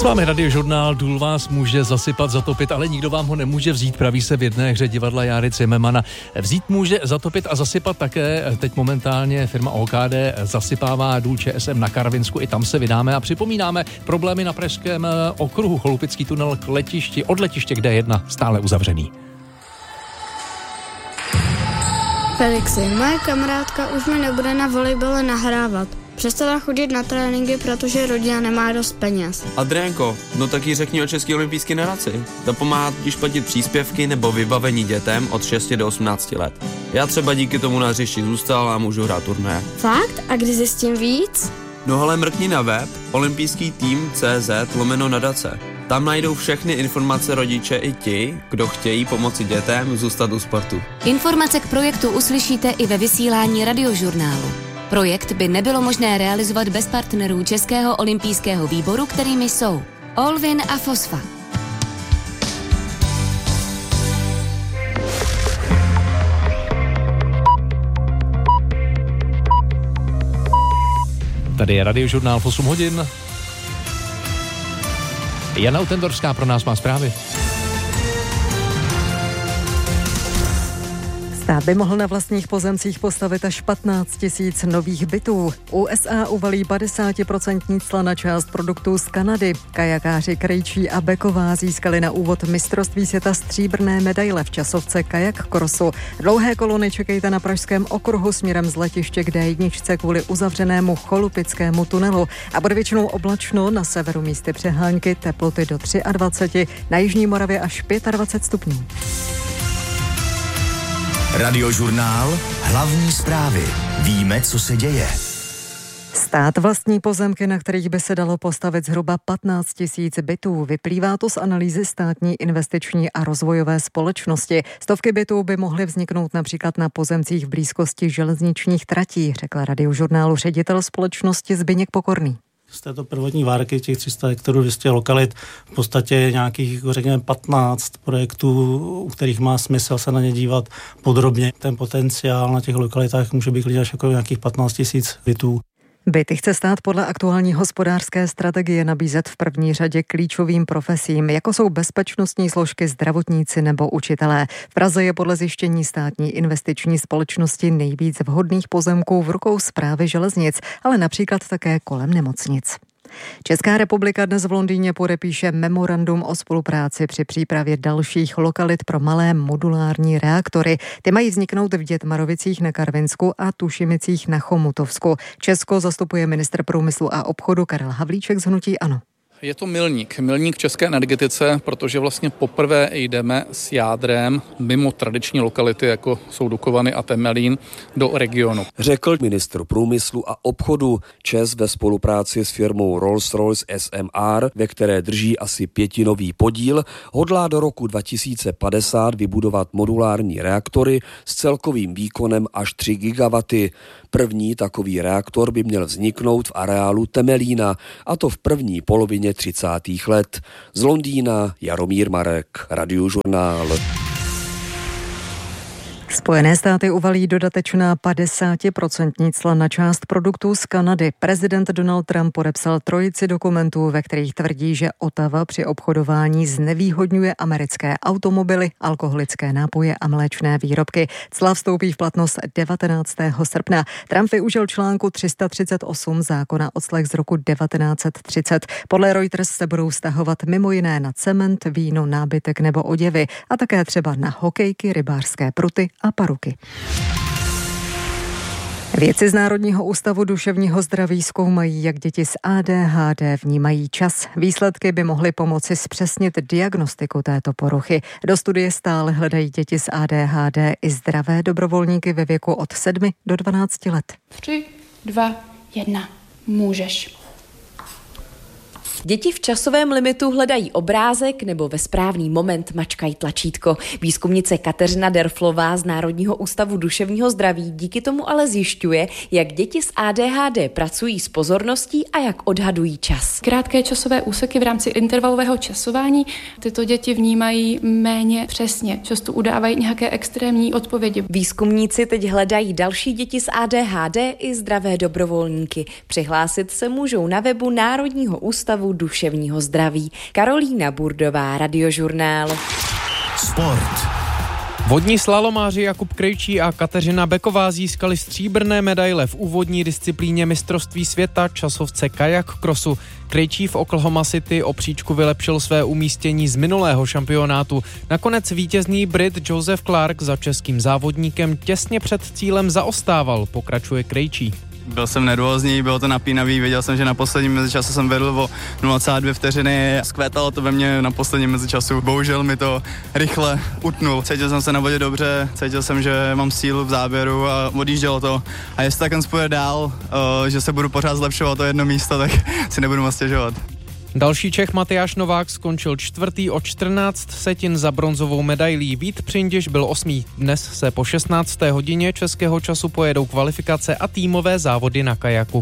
S vámi Radiožurnál. Důl vás může zasypat, zatopit, ale nikdo vám ho nemůže vzít, praví se v jedné hře divadla Járy Cimrmana. Vzít může, zatopit a zasypat také. Teď momentálně firma OKD zasypává důl ČSM na Karvinsku, i tam se vydáme a připomínáme problémy na pražském okruhu. Cholupický tunel k letišti, od letiště k D1 stále uzavřený. Felixi, moje kamarádka už mi nebude na volejbale nahrávat. Přestala chodit na tréninky, protože rodina nemá dost peněz. Adriánko, no tak jí řekni o České olympijské nadaci. Ta pomáhá totiž platit příspěvky nebo vybavení dětem od 6 do 18 let. Já třeba díky tomu na hřišti zůstal a můžu hrát turnaje. Fakt? A kdy zjistím víc? No ale mrkni na web olympijský-tým.cz/nadace. Tam najdou všechny informace rodiče i ti, kdo chtějí pomoci dětem zůstat u sportu. Informace k projektu uslyšíte i ve vysílání Radiožurnálu. Projekt by nebylo možné realizovat bez partnerů Českého olympijského výboru, kterými jsou Olvin a Fosfa. Tady je Radiožurnál v 8 hodin. Jana Utendorská pro nás má zprávy. Stát by mohl na vlastních pozemcích postavit až 15 000 nových bytů. USA uvalí 50% cla na část produktů z Kanady. Kajakáři Krejčí a Beková získali na úvod mistrovství světa stříbrné medaile v časovce kajak crossu. Dlouhé kolony čekejte na pražském okruhu směrem z letiště k D1 kvůli uzavřenému Cholupickému tunelu. A bude většinou oblačno, na severu místy přehánky, teploty do 23, na jižní Moravě až 25 stupňů. Radiožurnál, hlavní zprávy. Víme, co se děje. Stát vlastní pozemky, na kterých by se dalo postavit zhruba 15 000 bytů. Vyplývá to z analýzy státní investiční a rozvojové společnosti. Stovky bytů by mohly vzniknout například na pozemcích v blízkosti železničních tratí, řekl Radiožurnálu ředitel společnosti Zbyněk Pokorný. Z této prvotní várky těch 300 hektarů 200 lokalit v podstatě nějakých, řekněme, 15 projektů, u kterých má smysl se na ně dívat podrobně. Ten potenciál na těch lokalitách může být klidně až jako nějakých 15 000 bytů. Byty chce stát podle aktuální hospodářské strategie nabízet v první řadě klíčovým profesím, jako jsou bezpečnostní složky, zdravotníci nebo učitelé. V Praze je podle zjištění státní investiční společnosti nejvíc vhodných pozemků v rukou Správy železnic, ale například také kolem nemocnic. Česká republika dnes v Londýně podepíše memorandum o spolupráci při přípravě dalších lokalit pro malé modulární reaktory. Ty mají vzniknout v Dětmarovicích na Karvinsku a Tušimicích na Chomutovsku. Česko zastupuje ministr průmyslu a obchodu Karel Havlíček z hnutí ANO. Je to milník v české energetice, protože vlastně poprvé jdeme s jádrem mimo tradiční lokality, jako jsou Dukovany a Temelín, do regionu. Řekl ministr průmyslu a obchodu. ČEZ ve spolupráci s firmou Rolls-Royce SMR, ve které drží asi 5% podíl, hodlá do roku 2050 vybudovat modulární reaktory s celkovým výkonem až 3 gigawaty. První takový reaktor by měl vzniknout v areálu Temelína, a to v první polovině 30. let. Z Londýna Jaromír Marek, Radiožurnál. Spojené státy uvalí dodatečná 50% cla na část produktů z Kanady. Prezident Donald Trump podepsal trojici dokumentů, ve kterých tvrdí, že Ottawa při obchodování znevýhodňuje americké automobily, alkoholické nápoje a mléčné výrobky. Cla vstoupí v platnost 19. srpna. Trump využil článku 338 zákona o clech z roku 1930. Podle Reuters se budou vztahovat mimo jiné na cement, víno, nábytek nebo oděvy a také třeba na hokejky, rybářské pruty a paruky. Vědci z Národního ústavu duševního zdraví zkoumají, jak děti s ADHD vnímají čas. Výsledky by mohly pomoci zpřesnit diagnostiku této poruchy. Do studie stále hledají děti s ADHD i zdravé dobrovolníky ve věku od 7 do 12 let. 3, 2, 1, můžeš. Děti v časovém limitu hledají obrázek nebo ve správný moment mačkají tlačítko. Výzkumnice Kateřina Derflová z Národního ústavu duševního zdraví díky tomu ale zjišťuje, jak děti s ADHD pracují s pozorností a jak odhadují čas. Krátké časové úseky v rámci intervalového časování tyto děti vnímají méně přesně. Často udávají nějaké extrémní odpovědi. Výzkumníci teď hledají další děti s ADHD i zdravé dobrovolníky. Přihlásit se můžou na webu Národního ústavu Ústavu duševního zdraví. Karolína Burdová, Radiožurnál. Sport. Vodní slalomáři Jakub Krejčí a Kateřina Beková získali stříbrné medaile v úvodní disciplíně mistrovství světa časovce kajak krosu. Krejčí v Oklahoma City o příčku vylepšil své umístění z minulého šampionátu. Nakonec vítězný Brit Joseph Clark za českým závodníkem těsně před cílem zaostával, pokračuje Krejčí. Byl jsem nervózní, bylo to napínavý, věděl jsem, že na posledním mezičasu jsem vedl o 0,2 vteřiny, skvétalo to ve mně na posledním mezičasu, bohužel mi to rychle utnul. Cítil jsem se na vodě dobře, cítil jsem, že mám sílu v záběru a odjíždělo to. A jestli tak půjde dál, že se budu pořád zlepšovat to jedno místo, tak si nebudu moc stěžovat. Další Čech Matyáš Novák skončil čtvrtý o 14 setin za bronzovou medailí. Vít Přindiš byl 8. Dnes se po 16. hodině českého času pojedou kvalifikace a týmové závody na kajaku.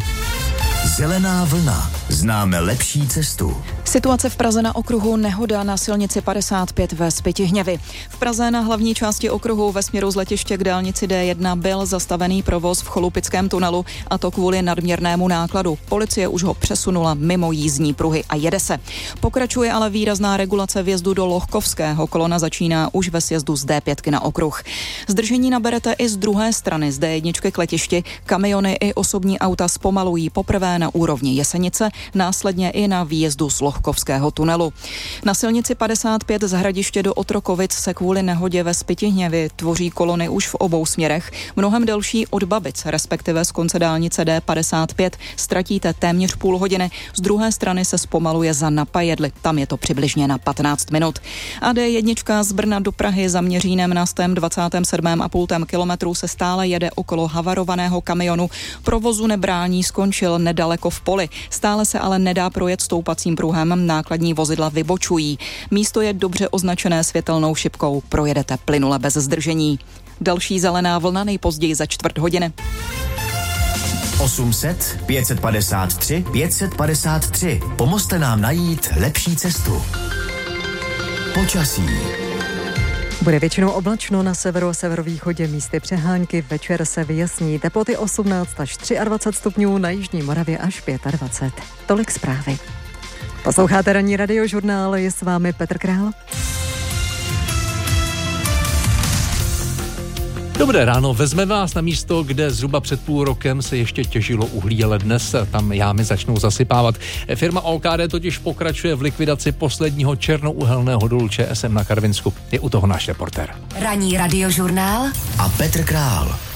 Zelená vlna. Známe lepší cestu. Situace v Praze na okruhu nehoda na silnici 55 ve Spytihněvi. V Praze na hlavní části okruhu ve směru z letiště k dálnici D1 byl zastavený provoz v Cholupickém tunelu, a to kvůli nadměrnému nákladu. Policie už ho přesunula mimo jízdní pruhy a jede se. Pokračuje ale výrazná regulace vjezdu do Lohkovského. Kolona začíná už ve sjezdu z D5 na okruh. Zdržení naberete i z druhé strany z D1 k letišti. Kamiony i osobní auta zpomalují poprvé na úrovni Jesenice, následně i na výjezdu z Lohkovského tunelu. Na silnici 55 z Hradiště do Otrokovic se kvůli nehodě ve Spytihněvi tvoří kolony už v obou směrech. Mnohem delší od Babic, respektive z konce dálnice D55, ztratíte téměř půl hodiny. Z druhé strany se zpomaluje za Napajedli, tam je to přibližně na 15 minut. A D1 z Brna do Prahy za Měřínem na 27,5 kilometru se stále jede okolo havarovaného kamionu. Provozu nebrání, skončil nedaleko v poli. Stále se ale nedá projet stoupacím pruhem, nákladní vozidla vybočují. Místo je dobře označené světelnou šipkou, projedete plynule bez zdržení. Další zelená vlna nejpozději za čtvrt hodiny. 800 553 553. Pomozte nám najít lepší cestu. Počasí. Bude většinou oblačno, na severu a severovýchodě místy přehánky, večer se vyjasní, teploty 18 až 23 stupňů, na jižní Moravě až 25. Tolik zprávy. Posloucháte ranní Radiožurnál, je s vámi Petr Král. Dobré ráno, vezmeme vás na místo, kde zhruba před půl rokem se ještě těžilo uhlí, ale dnes tam jámy začnou zasypávat. Firma OKD totiž pokračuje v likvidaci posledního černouhelného dolu ČSM na Karvinsku. Je u toho náš reportér. Ranní Radiožurnál a Petr Král.